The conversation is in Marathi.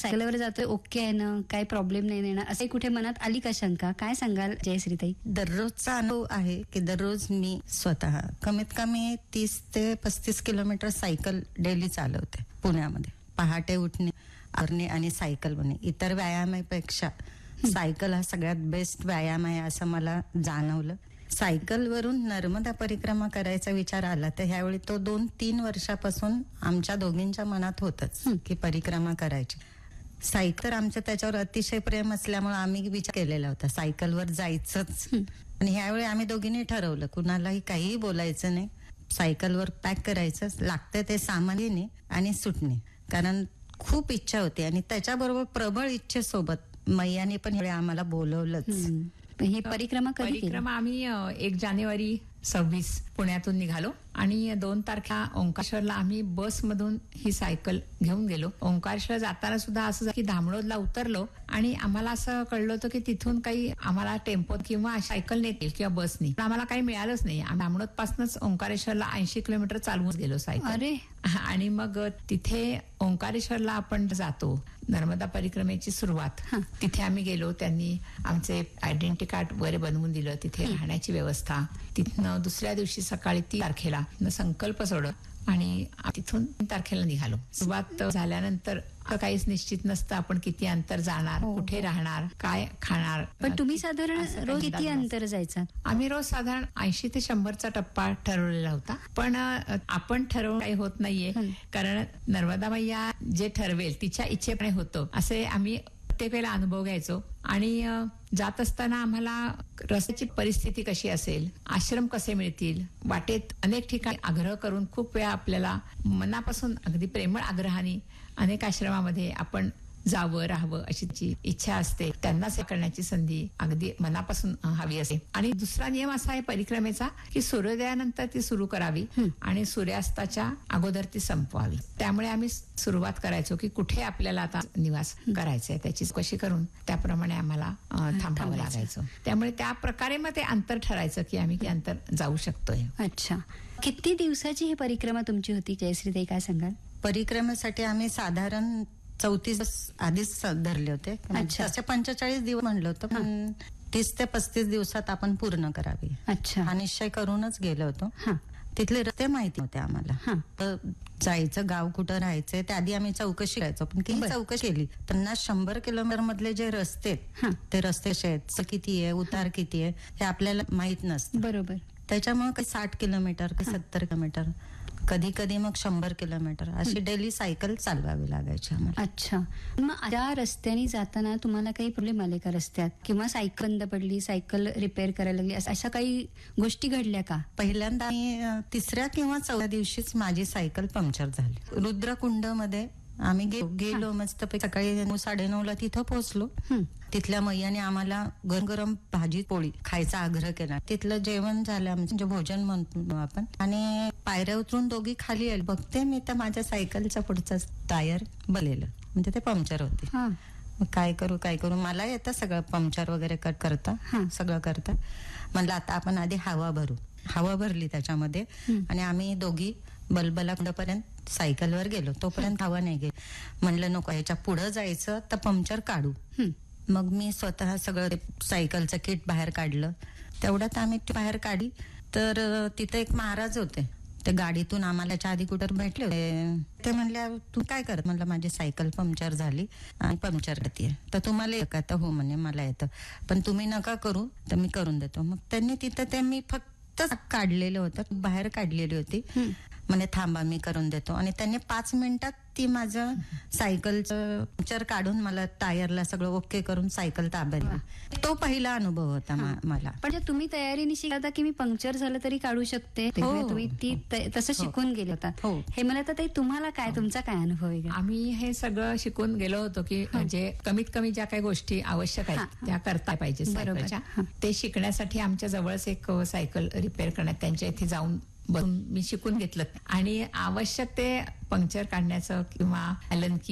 सायकलवर जातोय ओके आहे ना, काय प्रॉब्लेम नाही येणार असं कुठे मनात आली का शंका? काय सांगाल जयश्रीताई? दररोजचा अनुभव आहे की दररोज मी स्वतः कमीत कमी 30 ते 35 किलोमीटर सायकल डेली चालवते पुण्यामध्ये. पहाटे उठणे आणि सायकल बनणे. इतर व्यायामापेक्षा सायकल हा सगळ्यात बेस्ट व्यायाम आहे असं मला जाणवलं. सायकलवरून नर्मदा परिक्रमा करायचा विचार आला तर ह्यावेळी तो 2-3 वर्षापासून आमच्या दोघींच्या मनात होतच की परिक्रमा करायची. सायकल आमचं त्याच्यावर अतिशय प्रेम असल्यामुळे आम्ही विचार केलेला होता सायकलवर जायचंच. आणि ह्यावेळी आम्ही दोघींनी ठरवलं कुणालाही काहीही बोलायचं नाही, सायकलवर पॅक करायचं, लागतं ते सामान घेणे आणि सुटणे. कारण खूप इच्छा होती आणि त्याच्याबरोबर प्रबळ इच्छेसोबत मैयाने पण ह्यावेळी आम्हाला बोलवलंच. ही परिक्रमा कधी केली? परिक्रमा आम्ही 1 जानेवारी 26 पुण्यातून निघालो आणि 2 तारखेला ओंकारेश्वरला आम्ही बसमधून ही सायकल घेऊन गेलो. ओंकारेश्वर जाताना सुद्धा असं की धामणोदला उतरलो आणि आम्हाला असं कळलं होतं की तिथून काही आम्हाला टेम्पो किंवा सायकल नेतील किंवा बसनी, पण आम्हाला काही मिळालंच नाही. आम्ही धामणोद पासूनच ओंकारेश्वरला 80 किलोमीटर चालवून गेलो सायकल. अरे आणि मग तिथे ओंकारेश्वरला आपण जातो, नर्मदा परिक्रमेची सुरुवात तिथे आम्ही गेलो. त्यांनी आमचे आयडेंटिटी कार्ड वगैरे बनवून दिलं. तिथे राहण्याची व्यवस्था. तिथनं दुसऱ्या दिवशी सकाळी 3 तारखेला संकल्प सोडत आणि तिथून 3 तारखेला निघालो. सुरुवात झाल्यानंतर काहीच निश्चित नसतं आपण किती अंतर जाणार, कुठे राहणार, काय खाणार. पण तुम्ही साधारण रोज किती अंतर जायचं? आम्ही रोज साधारण 80 ते 100चा टप्पा ठरवलेला होता. पण आपण ठरवून काही होत नाहीये, कारण नर्मदा मैया जे ठरवेल तिच्या इच्छेप्रमाणे होतं असे आम्ही प्रत्येक वेळेला अनुभव घ्यायचो. आणि जात असताना आम्हाला रस्त्याची परिस्थिती कशी असेल, आश्रम कसे मिळतील, वाटेत अनेक ठिकाणी आग्रह करून खूप वेळा आपल्याला मनापासून अगदी प्रेमळ आग्रहाने अनेक आश्रमामध्ये आपण जावं राहावं अशी इच्छा असते. त्यांना हे करण्याची संधी अगदी मनापासून हवी असते. आणि दुसरा नियम असा आहे परिक्रमेचा की सूर्योदयानंतर ती सुरू करावी आणि सूर्यास्ताच्या अगोदर ती संपवावी. त्यामुळे आम्ही सुरुवात करायचो की कुठे आपल्याला आता निवास करायचंय त्याची कशी करून त्याप्रमाणे आम्हाला थांबावं लागायचं. त्यामुळे त्या प्रकारे मग ते अंतर ठरायचं की आम्ही ते अंतर जाऊ शकतोय. अच्छा, किती दिवसाची ही परिक्रमा तुमची होती जयश्रीताई, काय सांगाल? परिक्रमेसाठी आम्ही साधारण 34 दिवस आधीच धरले होते. तसे 45 दिवस म्हणलं होतं, पण 30 ते 35 दिवसात आपण पूर्ण करावी. अच्छा, हा निश्चय करूनच गेलो होतो. तिथले रस्ते माहिती होते आम्हाला. जायचं गाव कुठं राहायचंय त्या आधी आम्ही चौकशी करायचो. पण किती चौकशी केली, 50-100 किलोमीटर मधले जे रस्ते ते रस्ते कसे आहेत, किती आहे, उतार किती आहे हे आपल्याला माहित नसतं. बरोबर. त्याच्यामुळे काही 60 किलोमीटर काही 70 किलोमीटर कधी कधी मग 100 किलोमीटर अशी डेली सायकल चालवावी लागायची आम्हाला. अच्छा, मग त्या रस्त्याने जाताना तुम्हाला काही प्रॉब्लेम आले का रस्त्यात, किंवा सायकल बंद पडली, सायकल रिपेअर करायला लागली, अशा काही गोष्टी घडल्या का? पहिल्यांदा 3ऱ्या किंवा 4थ्या दिवशीच माझी सायकल पंक्चर झाली. रुद्रकुंड मध्ये आम्ही गेलो मस्त सकाळी 9-9:30 तिथं पोहोचलो. तिथल्या मैयाने आम्हाला गरम गरम भाजी पोळी खायचा आग्रह केला. तिथलं जेवण झालं म्हणजे भोजन म्हणतो आपण. आणि पायऱ्या उतरून दोघी खाली आली. बघते मी तर माझ्या सायकलचा पुढचा टायर बलेलं, म्हणजे ते पंक्चर होते. काय करू मला येतं सगळं पंक्चर वगैरे करता सगळं करता. म्हणलं आता आपण आधी हवा भरली त्याच्यामध्ये आणि आम्ही दोघी बलबलापर्यंत सायकलवर गेलो. तोपर्यंत हवा नाही गेली. म्हणलं नको, याच्या पुढं जायचं तर पंक्चर काढू. मग मी स्वतः सगळं सायकलचं किट बाहेर काढलं. तेवढ्यात आम्ही बाहेर काढली तर तिथे एक महाराज होते. ते गाडीतून आम्हाला त्याच्या आधी कुठं भेटले होते. ते म्हणल्या तू काय करत? म्हणलं माझी सायकल पंक्चर झाली आणि पंक्चर करते, तर तुम्हाला येतं का? तर हो म्हणे मला येतं, पण तुम्ही नका करू, तर मी करून देतो. मग त्यांनी तिथं ते मी फक्त काढलेलं होतं, बाहेर काढलेली होती. म्हणे थांबा मी करून देतो. आणि त्यांनी 5 मिनिटात ती माझं सायकलचं पंक्चर काढून मला टायरला सगळं ओके करून सायकल ताब्यात. तो पहिला अनुभव होता मला. पण तुम्ही तयारीने शिकला की मी पंक्चर झालं तरी काढू शकते, तुम्ही ती तसं शिकून गेले होता. हे मला तर तुम्हाला काय, तुमचा काय अनुभव आहे? आम्ही हे सगळं शिकून गेलो होतो की म्हणजे कमीत कमी ज्या काही गोष्टी आवश्यक आहेत त्या करता पाहिजे सायकलच्या. ते शिकण्यासाठी आमच्या जवळच एक सायकल रिपेअर करण्यात त्यांच्या इथे जाऊन बघून मी शिकून घेतलं. आणि आवश्यक ते पंक्चर काढण्याचं किंवा ॲलन की